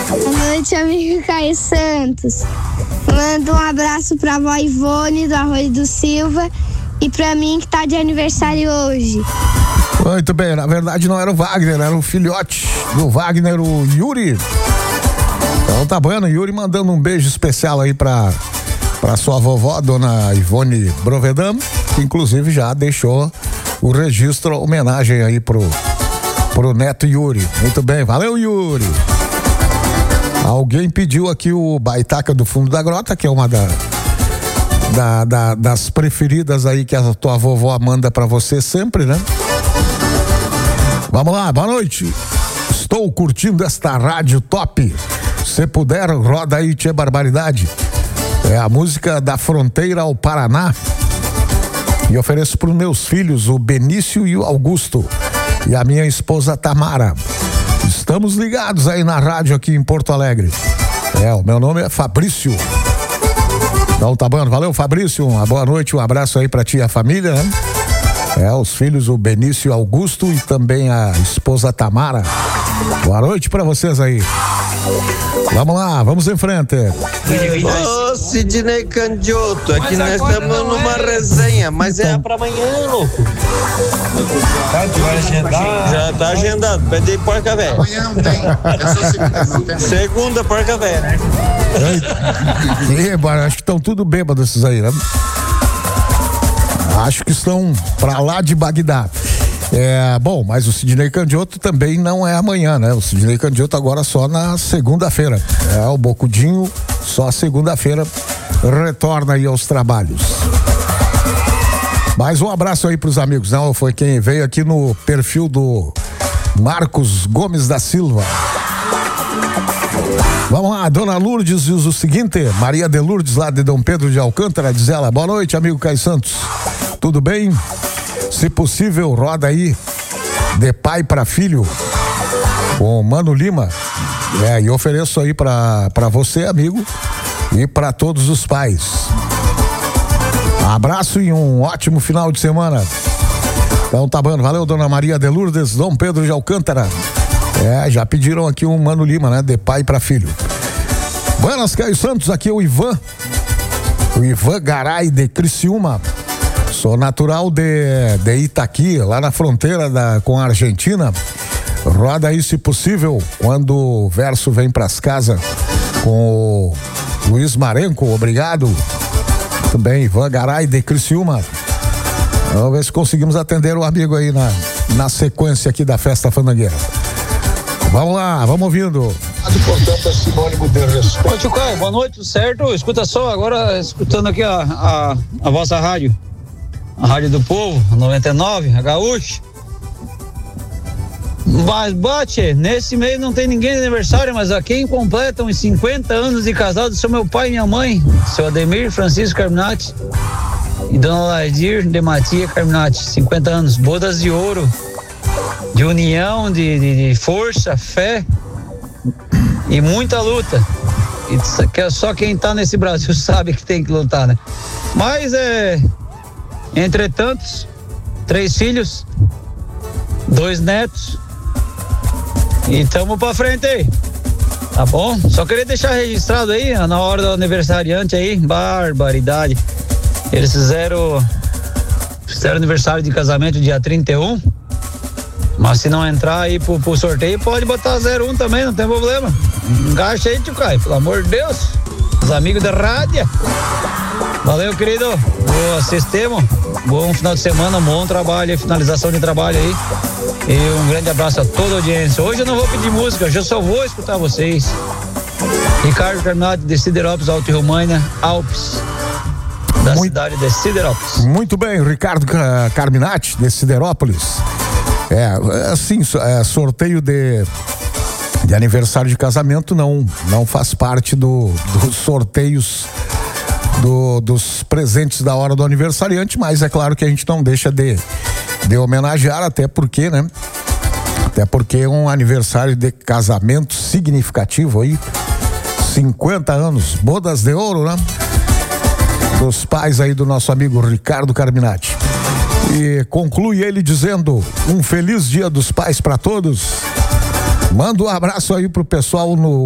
Boa noite, amigo Caio Santos. Manda um abraço pra vó Ivone do Arroio do Silva e pra mim que tá de aniversário hoje. Muito bem, na verdade não era o Wagner, era o filhote do Wagner, o Yuri. Então tá bom, Yuri mandando um beijo especial aí pra sua vovó, dona Ivone Brovedano, que inclusive já deixou o registro, a homenagem aí pro neto Yuri. Muito bem, valeu, Yuri. Alguém pediu aqui o Baitaca do Fundo da Grota, que é uma das preferidas aí que a tua vovó manda pra você sempre, né? Vamos lá, boa noite. Estou curtindo esta rádio top. Se puder, roda aí, tchê barbaridade. É a música da fronteira ao Paraná. E ofereço para os meus filhos, o Benício e o Augusto. E a minha esposa Tamara. Estamos ligados aí na rádio aqui em Porto Alegre. O meu nome é Fabrício. Então tá bom, valeu, Fabrício. Uma boa noite, um abraço aí pra ti e a família, né? Os filhos, o Benício e o Augusto e também a esposa Tamara. Boa noite pra vocês aí. Vamos lá, vamos em frente. Ô, Sidney Candioto, aqui nós estamos numa resenha, mas é pra amanhã, louco. Vai agendar? Já tá agendado, pede aí porca velha. Amanhã não tem, é só segunda, não tem. Segunda, porca velha. Acho que estão tudo bêbados esses aí, né? Acho que estão pra lá de Bagdá. Bom, mas o Sidney Candioto também não é amanhã, né? O Sidney Candioto agora só na segunda-feira. O Bocudinho só segunda-feira retorna aí aos trabalhos. Mais um abraço aí pros amigos, não? Foi quem veio aqui no perfil do Marcos Gomes da Silva. Vamos lá, Dona Lourdes diz o seguinte, Maria de Lourdes lá de Dom Pedro de Alcântara, diz ela: boa noite, amigo Caio Santos. Tudo bem? Se possível, roda aí de pai para filho com Mano Lima. E ofereço aí para você, amigo, e para todos os pais. Abraço e um ótimo final de semana. Então tá bom, valeu, Dona Maria de Lourdes, Dom Pedro de Alcântara. Já pediram aqui um Mano Lima, né? De pai para filho. Buenas, Caio Santos, aqui é o Ivan Garay de Criciúma. Sou natural de Itaqui, lá na fronteira com a Argentina. Roda aí, se possível, quando o verso vem pras casas com o Luiz Marenco, obrigado. Muito bem, Ivan Garay de Criciúma. Vamos ver se conseguimos atender o amigo aí na sequência aqui da Festa Fandangueira. Vamos lá, vamos ouvindo. Portanto, é sinônimo de respeito. Ô, tio Caio, boa noite, tudo certo? Escuta só, agora escutando aqui a vossa rádio. A Rádio do Povo, a 99, a Gaúcha. Mas bate, nesse mês não tem ninguém de aniversário, mas a quem completam os 50 anos de casado são meu pai e minha mãe, seu Ademir Francisco Carminati e Dona Ladir de Matia Carminati, 50 anos, bodas de ouro, de união, de força, fé e muita luta. E que só quem tá nesse Brasil sabe que tem que lutar, né? Mas entretanto, 3 filhos, 2 netos e tamo pra frente aí, tá bom? Só queria deixar registrado aí, na hora do aniversariante aí, barbaridade. Eles fizeram aniversário de casamento dia 31, mas se não entrar aí pro sorteio, pode botar 01 também, não tem problema. Encaixa aí, tio Caio, pelo amor de Deus. Os amigos da rádio. Valeu, querido. Boa sistema. Bom final de semana, bom trabalho, finalização de trabalho aí. E um grande abraço a toda a audiência. Hoje eu não vou pedir música, hoje eu só vou escutar vocês. Ricardo Carminati de Siderópolis, Alto România, Alpes, da cidade de Siderópolis. Muito bem, Ricardo Carminati de Siderópolis. Assim, sorteio de aniversário de casamento não faz parte dos sorteios dos presentes da hora do aniversariante, mas é claro que a gente não deixa de homenagear, até porque, né? Até porque é um aniversário de casamento significativo aí, 50 anos, bodas de ouro, né? Dos pais aí do nosso amigo Ricardo Carminati. E conclui ele dizendo: um feliz Dia dos Pais para todos. Manda um abraço aí pro pessoal no